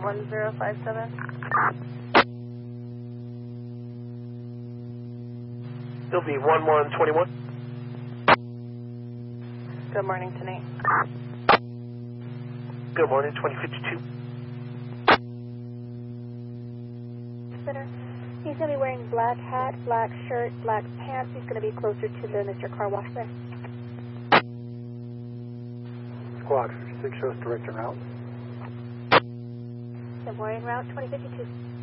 1057. It'll be 1121. Good morning, tonight. Good morning, 2052. Center. He's going to be wearing black hat, black shirt, black pants. He's going to be closer to the Mr. Car Wash there. Squawk 6 shows direct en route. Good morning, route 2052.